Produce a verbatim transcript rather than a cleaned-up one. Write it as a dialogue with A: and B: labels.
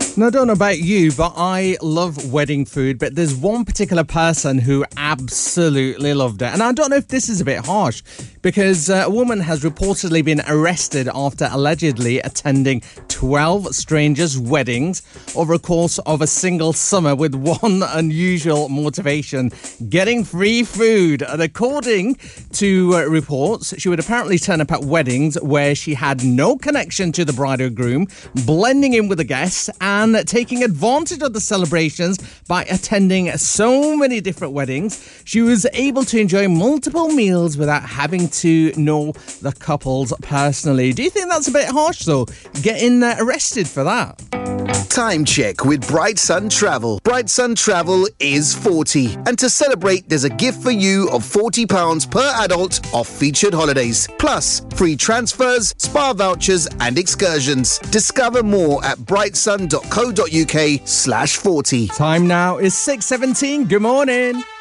A: Now, I don't know about you, but I love wedding food, but there's one particular person who absolutely loved it. And I don't know if this is a bit harsh, because uh, a woman has reportedly been arrested after allegedly attending twelve strangers' weddings over a course of a single summer with one unusual motivation: getting free food. And according to uh, reports, she would apparently turn up at weddings where she had no connection to the bride or groom, blending in with the guests and taking advantage of the celebrations by attending so many different weddings. She was able to enjoy multiple meals without having to know the couples personally. Do you think that's a bit harsh, though, getting uh, arrested for that?
B: Time check with Bright Sun Travel. Bright Sun Travel is forty. And to celebrate, there's a gift for you of forty pounds per adult off featured holidays. Plus, free transfers, spa vouchers and excursions. Discover more at brightsun.co.uk slash 40.
A: Time now is six seventeen. Good morning.